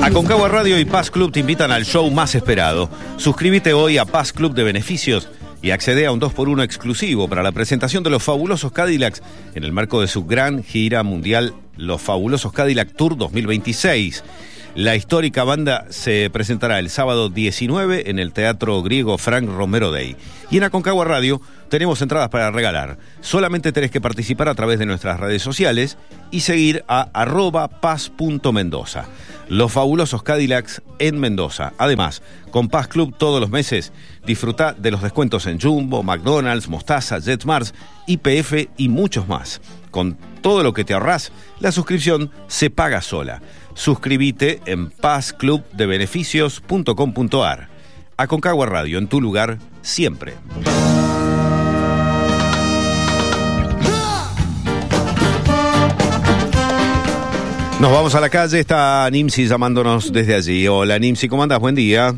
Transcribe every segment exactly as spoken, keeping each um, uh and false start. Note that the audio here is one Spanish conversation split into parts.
Aconcagua Radio y Paz Club te invitan al show más esperado. Suscríbete hoy a Paz Club de Beneficios y accede a un dos por uno exclusivo para la presentación de los fabulosos Cadillacs en el marco de su gran gira mundial Los Fabulosos Cadillac Tour dos mil veintiséis. La histórica banda se presentará el sábado diecinueve en el Teatro Griego Frank Romero Day. Y en Aconcagua Radio tenemos entradas para regalar. Solamente tenés que participar a través de nuestras redes sociales y seguir a arroba paz.mendoza. Los fabulosos Cadillacs en Mendoza. Además, con Paz Club todos los meses disfruta de los descuentos en Jumbo, McDonald's, Mostaza, JetSmart, Y P F y muchos más. Con todo lo que te ahorrás, la suscripción se paga sola. Suscríbete en paz club de beneficios punto com punto a r. Aconcagua Radio, en tu lugar, siempre. Nos vamos a la calle, está Nimsi llamándonos desde allí. Hola Nimsi, ¿cómo andás? Buen día.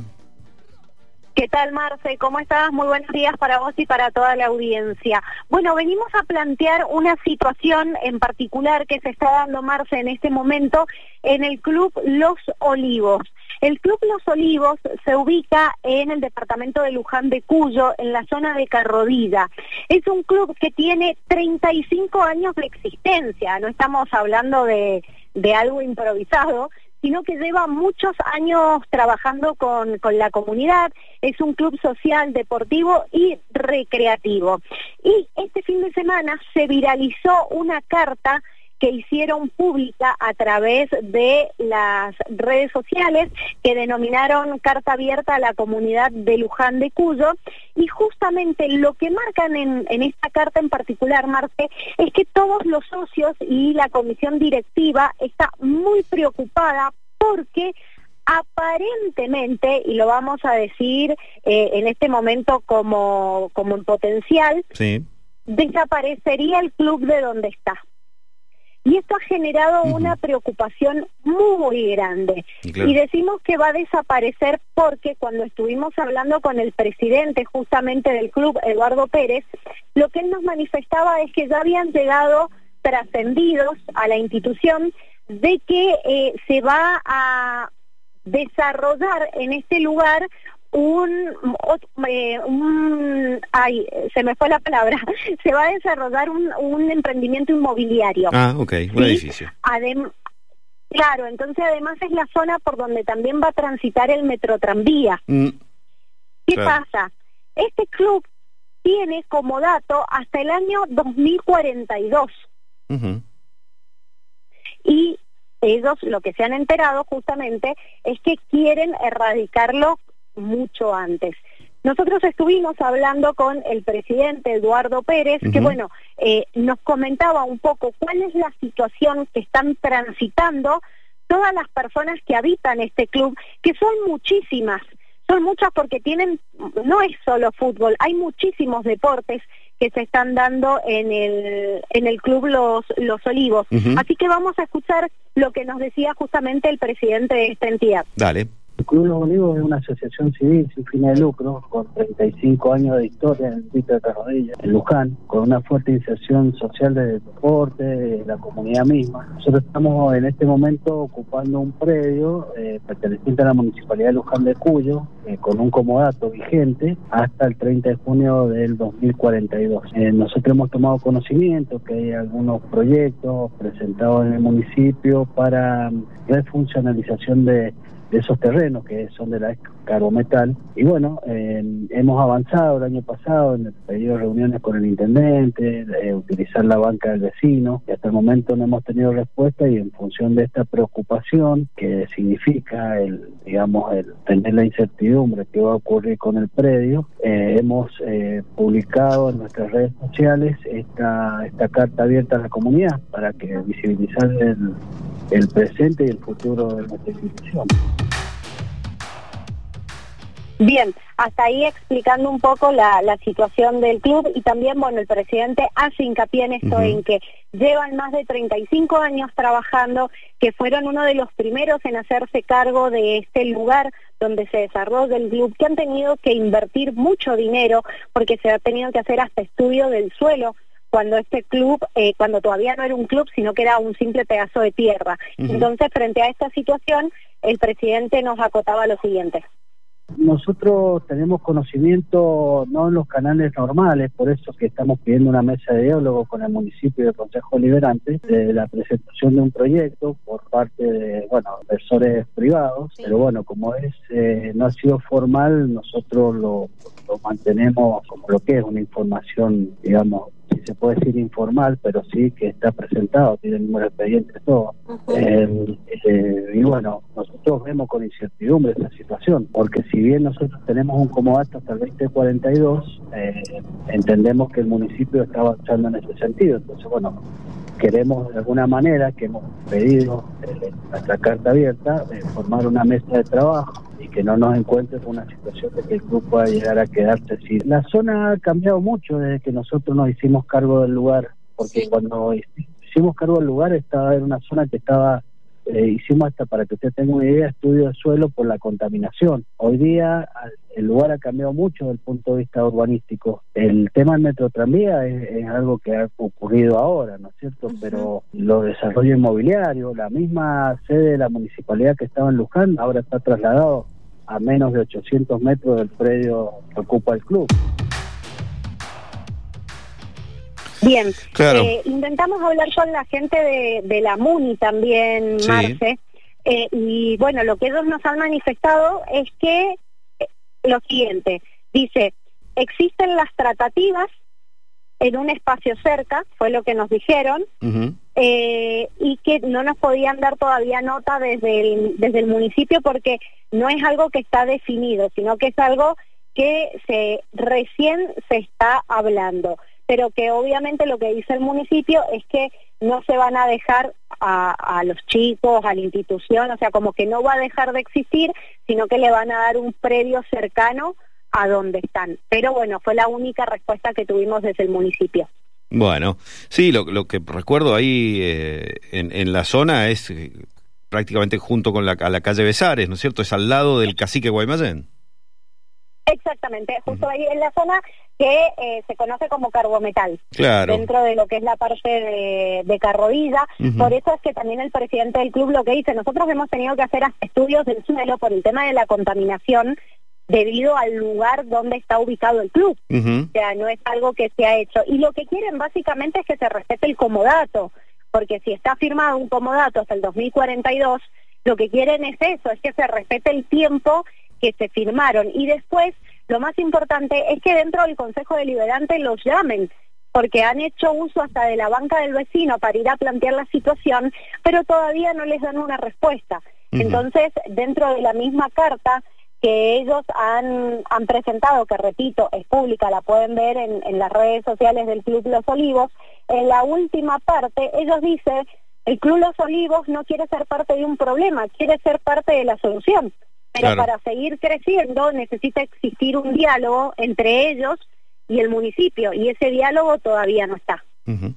¿Qué tal, Marce? ¿Cómo estás? Muy buenos días para vos y para toda la audiencia. Bueno, venimos a plantear una situación en particular que se está dando, Marce, en este momento en el Club Los Olivos. El Club Los Olivos se ubica en el departamento de Luján de Cuyo, en la zona de Carrodilla. Es un club que tiene treinta y cinco años de existencia, no estamos hablando de, de algo improvisado, sino que lleva muchos años trabajando con, con la comunidad. Es un club social, deportivo y recreativo. Y este fin de semana se viralizó una carta que hicieron pública a través de las redes sociales, que denominaron Carta Abierta a la Comunidad de Luján de Cuyo, y justamente lo que marcan en, en esta carta en particular, Marce, es que todos los socios y la comisión directiva está muy preocupada porque aparentemente, y lo vamos a decir eh, en este momento como, como en potencial, sí, desaparecería el club de donde está. Y esto ha generado uh-huh. una preocupación muy grande. Y, claro. y decimos que va a desaparecer porque cuando estuvimos hablando con el presidente justamente del club, Eduardo Pérez, lo que él nos manifestaba es que ya habían llegado trascendidos a la institución de que eh, se va a desarrollar en este lugar un, eh, un ay, se me fue la palabra, se va a desarrollar un, un emprendimiento inmobiliario. Ah, ok, un ¿sí? edificio. Adem claro, entonces además es la zona por donde también va a transitar el metrotranvía. Mm, ¿Qué claro. pasa? Este club tiene como dato hasta el año dos mil cuarenta y dos. Uh-huh. Y ellos lo que se han enterado justamente es que quieren erradicarlo mucho antes. Nosotros estuvimos hablando con el presidente Eduardo Pérez, uh-huh. que bueno, eh, nos comentaba un poco cuál es la situación que están transitando todas las personas que habitan este club, que son muchísimas, son muchas porque tienen, no es solo fútbol, hay muchísimos deportes que se están dando en el en el club Los, Los Olivos. Uh-huh. Así que vamos a escuchar lo que nos decía justamente el presidente de esta entidad. Dale. El Club Los Olivos es una asociación civil sin fines de lucro, con treinta y cinco años de historia en el distrito de Carrodilla, en Luján, con una fuerte inserción social del deporte, de la comunidad misma. Nosotros estamos en este momento ocupando un predio eh, perteneciente a la Municipalidad de Luján de Cuyo, eh, con un comodato vigente hasta el treinta de junio del dos mil cuarenta y dos. Eh, nosotros hemos tomado conocimiento que hay algunos proyectos presentados en el municipio para refuncionalización de de esos terrenos que son de la Carbometal. Y bueno, eh, hemos avanzado el año pasado en el pedido de reuniones con el intendente, de utilizar la banca del vecino, y hasta el momento no hemos tenido respuesta, y en función de esta preocupación que significa el, digamos, el tener la incertidumbre que va a ocurrir con el predio, eh, hemos eh, publicado en nuestras redes sociales esta, esta carta abierta a la comunidad para que visibilizar el, el presente y el futuro de nuestra institución. Bien, hasta ahí explicando un poco la, la situación del club, y también, bueno, el presidente hace hincapié en esto, uh-huh. en que llevan más de treinta y cinco años trabajando, que fueron uno de los primeros en hacerse cargo de este lugar donde se desarrolla el club, que han tenido que invertir mucho dinero porque se ha tenido que hacer hasta estudio del suelo cuando este club, eh, cuando todavía no era un club, sino que era un simple pedazo de tierra. Uh-huh. Entonces, frente a esta situación, el presidente nos acotaba lo siguiente. Nosotros tenemos conocimiento no en los canales normales, por eso que estamos pidiendo una mesa de diálogo con el municipio y el Consejo Deliberante de la presentación de un proyecto por parte de, bueno, inversores privados, sí. Pero bueno, como es eh, no ha sido formal, nosotros lo, lo mantenemos como lo que es una información, digamos, si se puede decir informal, pero sí que está presentado, tiene el número de expediente, todo. Uh-huh. eh, eh, y bueno, nosotros vemos con incertidumbre esa situación, porque si bien nosotros tenemos un comodato hasta el veinte cuarenta y dos, eh, entendemos que el municipio está avanzando en ese sentido. Entonces, bueno, queremos de alguna manera, que hemos pedido eh, nuestra carta abierta, eh, formar una mesa de trabajo y que no nos encuentre con una situación de que el club pueda llegar a quedarse así. La zona ha cambiado mucho desde que nosotros nos hicimos cargo del lugar, porque sí. Cuando hicimos cargo del lugar estaba en una zona que estaba, eh, hicimos hasta, para que usted tenga una idea, estudio de suelo por la contaminación. Hoy día el lugar ha cambiado mucho desde el punto de vista urbanístico. El tema del metro tranvía es, es algo que ha ocurrido ahora, ¿no es cierto? Uh-huh. Pero los desarrollos inmobiliarios, la misma sede de la municipalidad que estaba en Luján, ahora está trasladado a menos de ochocientos metros del predio que ocupa el club. Bien, claro. eh, intentamos hablar con la gente de, de la MUNI también, sí. Marce, eh, y bueno, lo que ellos nos han manifestado es que eh, lo siguiente, dice, existen las tratativas en un espacio cerca, fue lo que nos dijeron, uh-huh. eh, y que no nos podían dar todavía nota desde el, desde el municipio porque no es algo que está definido, sino que es algo que se recién se está hablando, pero que obviamente lo que dice el municipio es que no se van a dejar a, a los chicos, a la institución, o sea, como que no va a dejar de existir, sino que le van a dar un predio cercano a donde están. Pero bueno, fue la única respuesta que tuvimos desde el municipio. Bueno, sí, lo, lo que recuerdo ahí eh, en, en la zona es eh, prácticamente junto con la, a la calle Besares, ¿no es cierto? Es al lado del Cacique Guaymallén. Exactamente, justo ahí en la zona que eh, se conoce como Carbometal, claro. Dentro de lo que es la parte de, de Carrodilla. Uh-huh. Por eso es que también el presidente del club lo que dice, nosotros hemos tenido que hacer estudios del suelo por el tema de la contaminación debido al lugar donde está ubicado el club. Uh-huh. O sea, no es algo que se ha hecho. Y lo que quieren básicamente es que se respete el comodato, porque si está firmado un comodato hasta el dos mil cuarenta y dos, lo que quieren es eso, es que se respete el tiempo que se firmaron. Y después, lo más importante es que dentro del Consejo Deliberante los llamen, porque han hecho uso hasta de la banca del vecino para ir a plantear la situación, pero todavía no les dan una respuesta. Uh-huh. Entonces, dentro de la misma carta que ellos han, han presentado, que repito, es pública, la pueden ver en, en las redes sociales del Club Los Olivos, en la última parte, ellos dicen, el Club Los Olivos no quiere ser parte de un problema, quiere ser parte de la solución. Pero claro. Para seguir creciendo necesita existir un diálogo entre ellos y el municipio, y ese diálogo todavía no está. Uh-huh.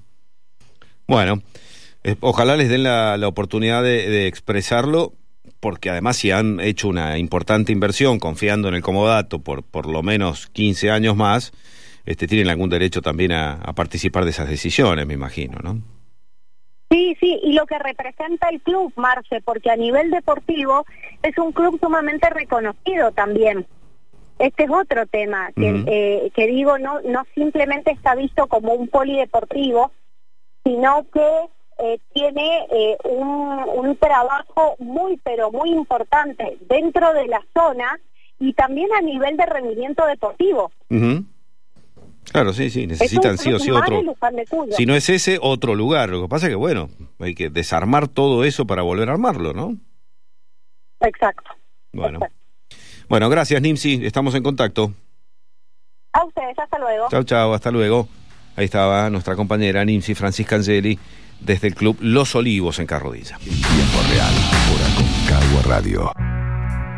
Bueno, eh, ojalá les den la, la oportunidad de, de expresarlo, porque además si han hecho una importante inversión confiando en el comodato por por lo menos quince años más, este tienen algún derecho también a, a participar de esas decisiones, me imagino, ¿no? Sí, sí, y lo que representa el club, Marce, porque a nivel deportivo es un club sumamente reconocido también. Este es otro tema, que, uh-huh. eh, que digo, no no simplemente está visto como un polideportivo, sino que eh, tiene eh, un, un trabajo muy, pero muy importante dentro de la zona y también a nivel de rendimiento deportivo. Uh-huh. Claro, sí, sí, necesitan sí o sí otro. Si no es ese, otro lugar. Lo que pasa es que, bueno, hay que desarmar todo eso para volver a armarlo, ¿no? Exacto. Bueno, Exacto. Bueno, gracias, Nimsi. Estamos en contacto. A ustedes, hasta luego. Chau, chau, hasta luego. Ahí estaba nuestra compañera Nimsi Francisca Angeli desde el Club Los Olivos en Carrodilla. En tiempo real, por Aconcagua Radio.